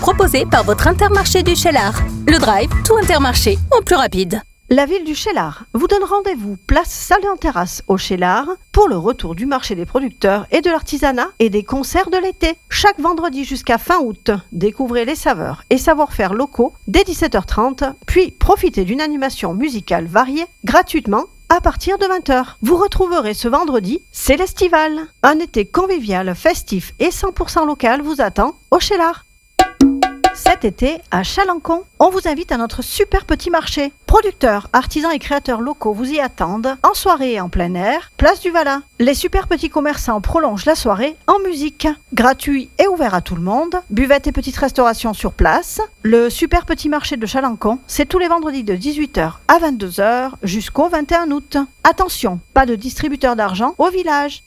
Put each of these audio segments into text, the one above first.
proposé par votre Intermarché du Cheylard. Le drive, tout Intermarché, en plus rapide. La ville du Cheylard vous donne rendez-vous place Salle en Terrasse au Cheylard pour le retour du marché des producteurs et de l'artisanat et des concerts de l'été. Chaque vendredi jusqu'à fin août, découvrez les saveurs et savoir-faire locaux dès 17h30, puis profitez d'une animation musicale variée gratuitement à partir de 20h. Vous retrouverez ce vendredi, c'est l'Estival. Un été convivial, festif et 100% local vous attend au Cheylard. Cet été, à Chalancon, on vous invite à notre super petit marché. Producteurs, artisans et créateurs locaux vous y attendent, en soirée et en plein air, place du Valin. Les super petits commerçants prolongent la soirée en musique. Gratuit et ouvert à tout le monde, buvette et petite restauration sur place. Le super petit marché de Chalancon, c'est tous les vendredis de 18h à 22h jusqu'au 21 août. Attention, pas de distributeur d'argent au village.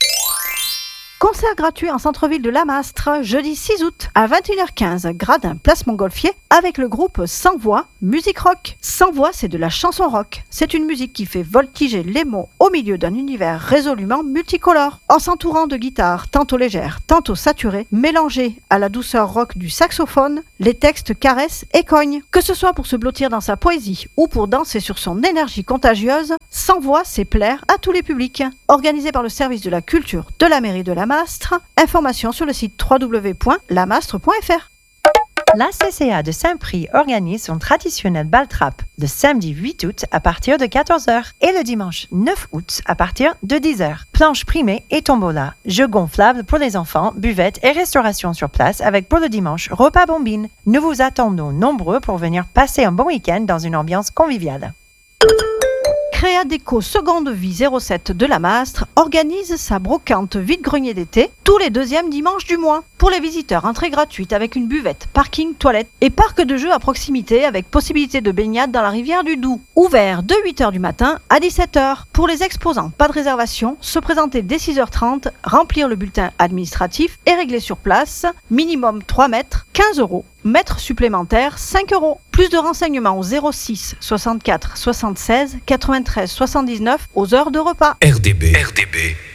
Concert gratuit en centre-ville de Lamastre, jeudi 6 août à 21h15, Gradin, place Montgolfier, avec le groupe Sans Voix, musique rock. Sans Voix, c'est de la chanson rock. C'est une musique qui fait voltiger les mots au milieu d'un univers résolument multicolore. En s'entourant de guitares tantôt légères, tantôt saturées, mélangées à la douceur rock du saxophone, les textes caressent et cognent. Que ce soit pour se blottir dans sa poésie ou pour danser sur son énergie contagieuse, Sans Voix, c'est plaire à tous les publics. Organisé par le service de la culture de la mairie de Lamastre. Informations sur le site www.lamastre.fr. La CCA de Saint-Prix organise son traditionnel bal-trap le samedi 8 août à partir de 14h et le dimanche 9 août à partir de 10h. Planche primée et tombola, jeux gonflables pour les enfants, buvettes et restauration sur place avec pour le dimanche repas bombine. Nous vous attendons nombreux pour venir passer un bon week-end dans une ambiance conviviale. Créa Déco Seconde Vie 07 de Lamastre organise sa brocante vide-grenier d'été tous les deuxièmes dimanches du mois. Pour les visiteurs, entrée gratuite avec une buvette, parking, toilette et parc de jeux à proximité avec possibilité de baignade dans la rivière du Doubs. Ouvert de 8h du matin à 17h. Pour les exposants, pas de réservation, se présenter dès 6h30, remplir le bulletin administratif et régler sur place. Minimum 3 mètres, 15 €. Mètre supplémentaire, 5 €. Plus de renseignements au 06 64 76 93 79 aux heures de repas. RDB.